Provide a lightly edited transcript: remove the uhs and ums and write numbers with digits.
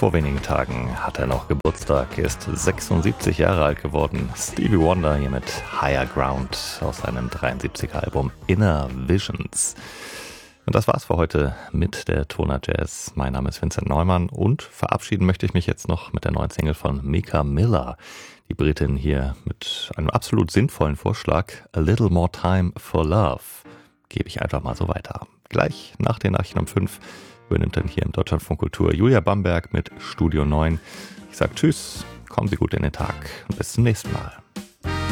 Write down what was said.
Vor wenigen Tagen hat er noch Geburtstag, er ist 76 Jahre alt geworden. Stevie Wonder hier mit Higher Ground aus seinem 73er Album Inner Visions. Und das war's für heute mit der Toner Jazz. Mein Name ist Vincent Neumann und verabschieden möchte ich mich jetzt noch mit der neuen Single von Mika Miller. Die Britin hier mit einem absolut sinnvollen Vorschlag, A Little More Time for Love. Gebe ich einfach mal so weiter. Gleich nach den Nachrichten um 5 übernimmt dann hier im Deutschlandfunk Kultur Julia Bamberg mit Studio 9. Ich sage Tschüss, kommen Sie gut in den Tag und bis zum nächsten Mal.